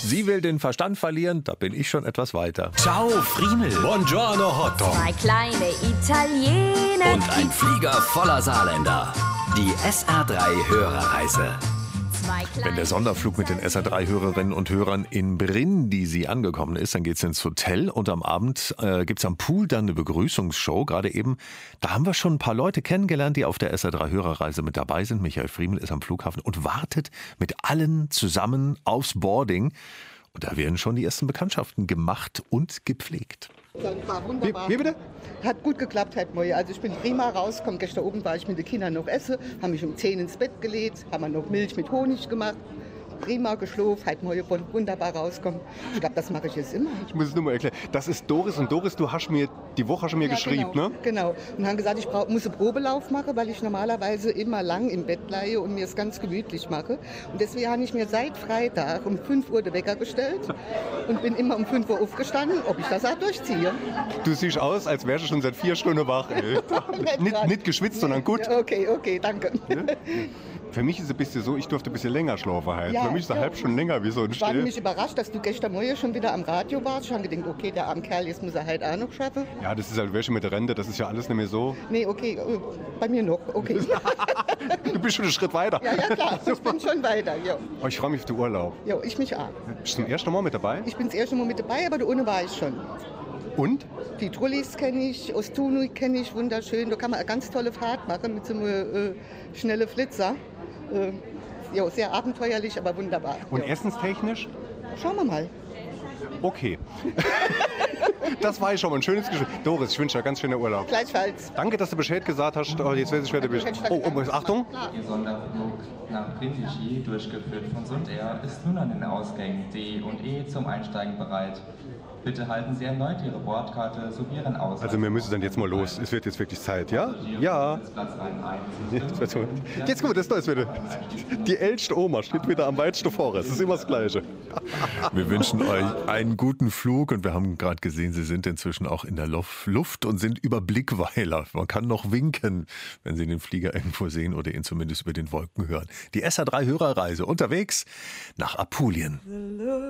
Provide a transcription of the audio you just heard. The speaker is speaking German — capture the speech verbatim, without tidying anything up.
Sie will den Verstand verlieren, da bin ich schon etwas weiter. Ciao, Friemel. Buongiorno, Hotdog. Zwei kleine Italiener. Und ein Flieger voller Saarländer. Die S R drei Hörerreise. Zwei Wenn kleine der Sonderflug mit den S R drei Hörerinnen und Hörern in Brindisi angekommen ist, dann geht's ins Hotel und am Abend äh, gibt's am Pool dann eine Begrüßungsshow. Gerade eben, da haben wir schon ein paar Leute kennengelernt, die auf der S R drei Hörerreise mit dabei sind. Michael Friemel ist am Flughafen und wartet mit allen zusammen aufs Boarding. Und da werden schon die ersten Bekanntschaften gemacht und gepflegt. War wunderbar. Wie, wie bitte? Hat gut geklappt heute Morgen. Also ich bin prima rausgekommen. Gestern oben war ich mit den Kindern noch essen, haben mich um zehn ins Bett gelegt, haben wir noch Milch mit Honig gemacht. Prima geschlafen, heute Morgen wunderbar rauskommen. Ich glaube, das mache ich jetzt immer. Ich muss es nur mal erklären. Das ist Doris und Doris, du hast mir die Woche schon mir Ja, geschrieben, genau, ne? Genau. Und haben gesagt, ich brauch, muss einen Probelauf machen, weil ich normalerweise immer lang im Bett bleibe und mir es ganz gemütlich mache. Und deswegen habe ich mir seit Freitag um fünf Uhr den Wecker gestellt und bin immer um fünf Uhr aufgestanden, ob ich das auch durchziehe. Du siehst aus, als wärst du schon seit vier Stunden wach, ey. nicht, nicht geschwitzt, sondern gut. Ja, okay, okay, danke. Für mich ist es ein bisschen so, ich durfte ein bisschen länger schlafen halt. Ja, Für mich ist es eine ja. halbe Stunde länger wie so ein Ich war Still. nämlich überrascht, dass du gestern Morgen schon wieder am Radio warst. Ich habe gedacht, okay, der arme Kerl, jetzt muss er halt auch noch schaffen. Ja, das ist halt welche mit der Rente, das ist ja alles nicht mehr so. Nee, okay, äh, bei mir noch, okay. Du bist schon einen Schritt weiter. Ja, ja, klar, ich bin schon weiter. Jo, Oh, ich freue mich auf den Urlaub. jo ich mich auch. Bist du zum ersten Mal mit dabei? Ich bin das erste Mal mit dabei, aber da ohne war ich schon. Und? Die Trullis kenne ich, Ostunu kenne ich, wunderschön. Da kann man eine ganz tolle Fahrt machen mit so einem äh, schnellen Flitzer. Äh, jo, sehr abenteuerlich, aber wunderbar. Und Jo. essenstechnisch? Schauen wir mal. Okay. Das war ich schon mal ein schönes Gespräch. Doris, ich wünsche dir ganz schönen Urlaub. Gleichfalls. Danke, dass du Bescheid gesagt hast. Oh, jetzt weiß ich, wer du bist. Oh, oh, Achtung. Ihr Sonderflug nach Brindisi, durchgeführt von Sundair, ist nun an den Ausgängen D und E zum Einsteigen bereit. Bitte halten Sie erneut Ihre Bordkarte sowie Ihren Ausweis. Also wir müssen dann jetzt mal los. Es wird jetzt wirklich Zeit, ja? Ja. Platzreihen eins. Jetzt guck mal, das da ist wieder. Die älteste Oma steht wieder am weitesten vorne. Es ist immer das Gleiche. Wir wünschen euch einen guten Flug und wir haben gerade gesehen, Sie sind inzwischen auch in der Luf- Luft und sind über Blickweiler. Man kann noch winken, wenn Sie den Flieger irgendwo sehen oder ihn zumindest über den Wolken hören. Die S R drei Hörerreise unterwegs nach Apulien.